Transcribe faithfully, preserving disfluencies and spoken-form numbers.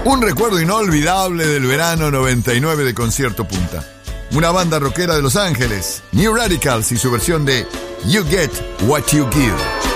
Un recuerdo inolvidable del verano noventa y nueve de Concierto Punta. Una banda rockera de Los Ángeles, New Radicals, y su versión de You Get What You Give.